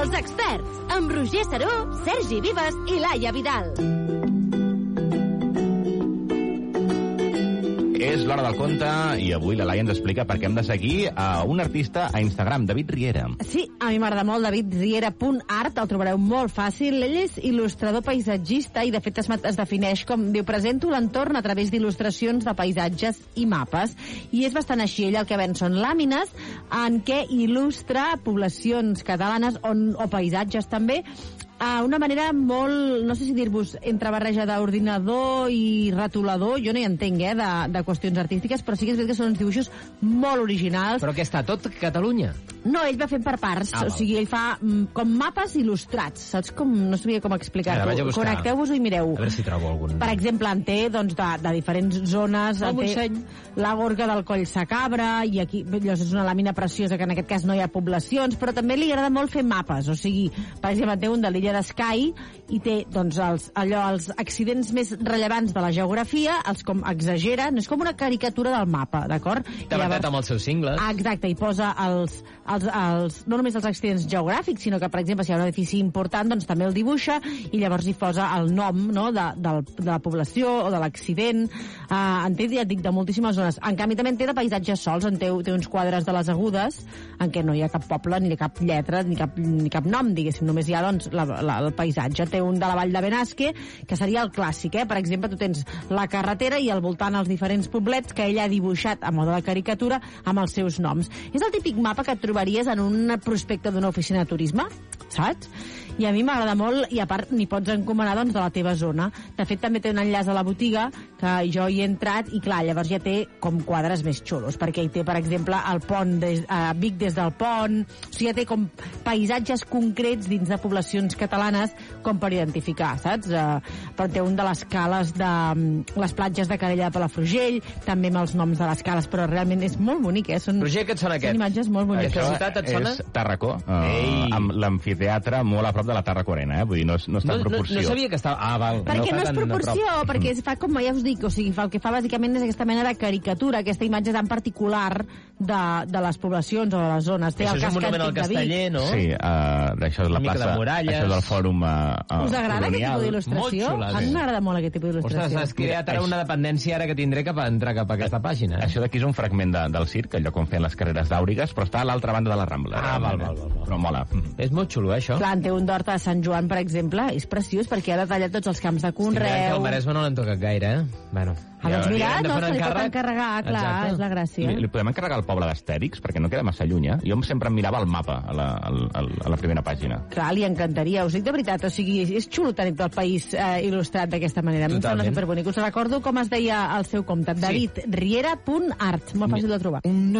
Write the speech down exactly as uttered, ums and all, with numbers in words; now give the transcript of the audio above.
Els experts, amb Roger Saró, Sergi Vives i Laia Vidal. És l'hora del conte i avui la Laia ens explica per què hem de seguir a un artista a Instagram, David Riera. Sí, a mi m'agrada molt, david riera punt art, el trobareu molt fàcil. Ell és il·lustrador paisatgista i de fet es, es defineix com, diu, presento l'entorn a través d'il·lustracions de paisatges i mapes. I és bastant així, ell el que ven són làmines en què il·lustra poblacions catalanes on, o paisatges també, a una manera molt, no sé si dir-vos, entre barreja d'ordinador i retolador, jo no hi entenc, eh, de, de qüestions artístiques, però sí que és veritat que són uns dibuixos molt originals. Però què està, tot Catalunya? No, ell va fent per parts, ah, o sigui, ell fa mm, com mapes il·lustrats, saps com, no sabia com explicar-ho. Connecteu-vos i mireu. A veure si trobo algun. Per exemple, en té, doncs, de, de diferents zones, en té la gorga del Coll Sacabra, i aquí, llavors és una làmina preciosa, que en aquest cas no hi ha poblacions, però també li agrada molt fer mapes, o sigui, per exemple, té un de l'illa d'Skye i té, doncs, els, allò, els accidents més rellevants de la geografia, els com exagera, no és com una caricatura del mapa, d'acord? T'ha amb els seus cingles. Ah, exacte, i posa els, els, els, no només els accidents geogràfics, sinó que, per exemple, si hi ha un edifici important, doncs també el dibuixa, i llavors hi posa el nom, no?, de, de, de la població o de l'accident. Uh, en té, ja et dic, de moltíssimes zones. En canvi, també en té de paisatges sols, en té, té uns quadres de les Agudes, en què no hi ha cap poble, ni cap lletra, ni cap, ni cap nom, diguéssim, només hi ha, doncs, la, la, el paisatge. Té un de la Vall de Benasque, que seria el clàssic, eh? Per exemple, tu tens la carretera i al voltant els diferents poblets que ell ha dibuixat a mode de caricatura amb els seus noms. És el típic mapa que et trobaries en un prospecte d'una oficina de turisme, saps? I a mi m'agrada molt, i a part n'hi pots encomanar, doncs, de la teva zona. De fet, també té un enllaç a la botiga, que jo hi he entrat, i clar, llavors ja té com quadres més xulos, perquè hi té, per exemple, el pont, des, a Vic des del pont, o sigui, ja té com paisatges concrets dins de poblacions catalanes com per identificar, saps? Uh, però té un de les cales de um, les platges de Calella de Palafrugell, també amb els noms de les cales, però realment és molt bonic, eh? Són, Roger, què et sona aquest? Són imatges molt boniques. Això ciutat et sona? És Tàrraco, uh, amb l'amfiteatre molt a prop de la Tàrraco Arena, eh? Vull dir, no, no està en proporció. No, no sabia que estava... Ah, val. Perquè no, no és proporció, perquè es fa, com ja us dic, o sigui, fa, el que fa bàsicament és aquesta mena de caricatura, aquesta imatge tan particular de, de les poblacions o de les zones. Té això el és un monument al Casteller, no? Sí, uh, això és la plaça, això és el fòrum uh, uh, us agrada colonial. Aquest tipus d'il·lustració? A mi m'agrada molt aquest tipus d'il·lustració. Ostres, has creat ara una dependència ara que tindré cap a entrar cap a aquesta pàgina. Això d'aquí és un fragment de, del circ, allò com feien les carreres d'àurigues, però està a l'altra banda de la Rambla. Ah, val, val, val, val. Però mola. És molt xulo, eh, això? Clar, en té un d'hort a Sant Joan, per exemple, és preciós, perquè ha detallat tots els camps de conreu. El Maresme no l'han tocat gaire, eh? Bueno, ah, doncs mira, no, se li pot encarregar, clar, exacte. És la gràcia. Li, li podem encarregar al poble d'Astèrix, perquè no queda massa lluny, eh? Jo sempre em mirava el mapa a la, a, a la primera pàgina. Clar, li encantaria, us dic de veritat, o sigui, és xulo tenir tot el país eh, il·lustrat d'aquesta manera. A mi em sembla superbonic. Us recordo com es deia el seu compte, david riera punt art, molt fàcil de trobar.